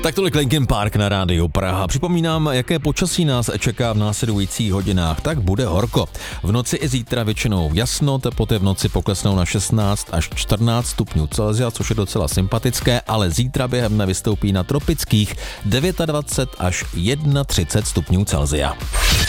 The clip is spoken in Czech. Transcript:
Tak tolik Linkin Park na rádiu Praha. Připomínám, jaké počasí nás čeká v následujících hodinách. Tak bude horko. V noci i zítra většinou jasno, teploty v noci poklesnou na 16 až 14 stupňů Celsia, což je docela sympatické, ale zítra během dne vystoupí na tropických 29 až 31 stupňů Celsia.